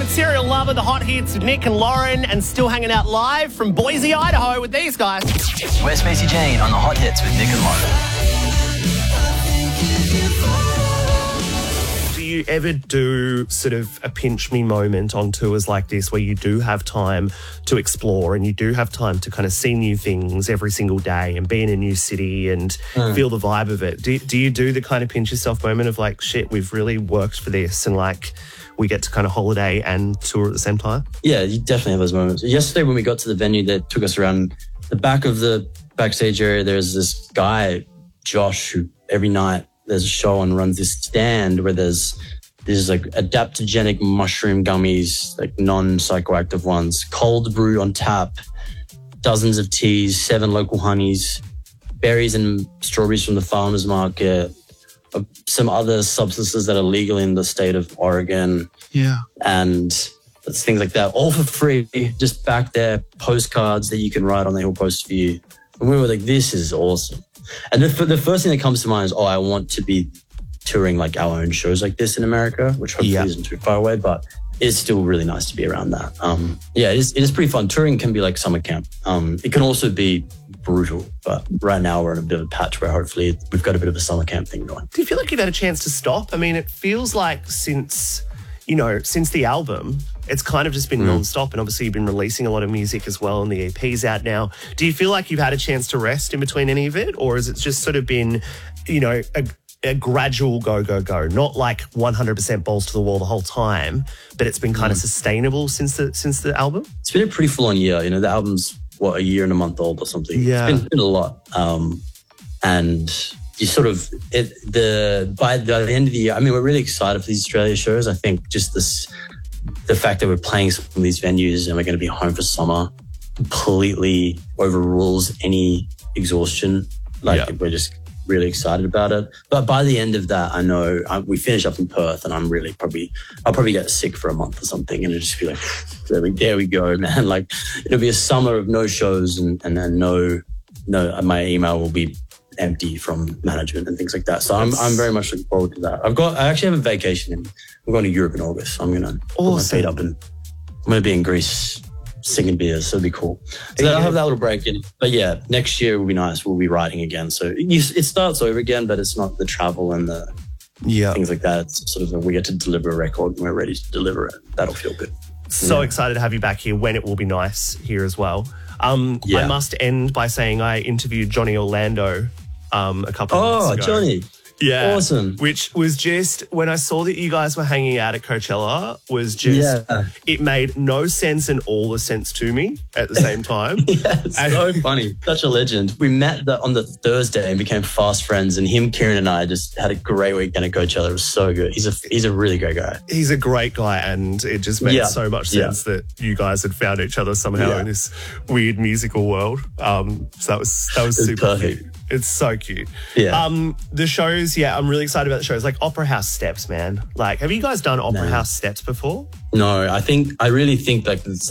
It's Serial Lover, the hot hits with Nick and Lauren, and still hanging out live from Boise, Idaho with these guys. Where's Macy Jane on the hot hits with Nick and Lauren? Do you ever do sort of a pinch me moment on tours like this where you do have time to explore and you do have time to kind of see new things every single day and be in a new city and feel the vibe of it? Do you do the kind of pinch yourself moment of like, shit, we've really worked for this and like we get to kind of holiday and tour at the same time? Yeah, you definitely have those moments. Yesterday when we got to the venue, that took us around the back of the backstage area. There's this guy, Josh, who every night there's a show and runs this stand where there's like adaptogenic mushroom gummies, like non-psychoactive ones, cold brew on tap, dozens of teas, 7 local honeys, berries and strawberries from the farmer's market, some other substances that are legal in the state of Oregon. Yeah. And things like that, all for free, just back there, postcards that you can write on, they will post for you. And we were like, this is awesome. And the first thing that comes to mind is, I want to be touring like our own shows like this in America, which hopefully isn't too far away, but it's still really nice to be around that. It is pretty fun. Touring can be like summer camp. It can also be brutal, but right now we're in a bit of a patch where hopefully we've got a bit of a summer camp thing going. Do you feel like you've had a chance to stop? I mean, it feels like since the album, it's kind of just been non-stop, and obviously you've been releasing a lot of music as well, and the EP's out now. Do you feel like you've had a chance to rest in between any of it, or has it just sort of been, a gradual go, not like 100% balls to the wall the whole time, but it's been kind of sustainable since the album? It's been a pretty full-on year. The album's, a year and a month old or something. Yeah. It's been a lot. And you sort of, by the end of the year, I mean, we're really excited for these Australia shows. I think just the fact that we're playing some of these venues and we're going to be home for summer completely overrules any exhaustion. We're just really excited about it. But by the end of that, I know we finish up in Perth and I'll probably get sick for a month or something, and it'll just be like, there we go, man. Like, it'll be a summer of no shows and then no, my email will be empty from management and things like that. So I'm very much looking forward to that. I actually have a vacation and I'm going to Europe in August. So I'm going to put my feet up and I'm going to be in Greece singing beers. So it'll be cool. So I'll have that little break in. But yeah, next year will be nice. We'll be writing again. So it starts over again, but it's not the travel and the things like that. It's sort of we get to deliver a record and we're ready to deliver it. That'll feel good. So excited to have you back here when it will be nice here as well. I must end by saying I interviewed Johnny Orlando a couple of months ago. Johnny. Yeah. Awesome. Which was just, when I saw that you guys were hanging out at Coachella, was just, it made no sense and all the sense to me at the same time. It's so funny. Such a legend. We met on the Thursday and became fast friends, and him, Kieran and I just had a great weekend at Coachella. It was so good. He's a really great guy. He's a great guy, and it just made so much sense that you guys had found each other somehow in this weird musical world. So that was super perfect. cute. It's so cute. Yeah. The shows, I'm really excited about the shows. Like Opera House Steps, man. Like, have you guys done Opera House Steps before? No, I really think like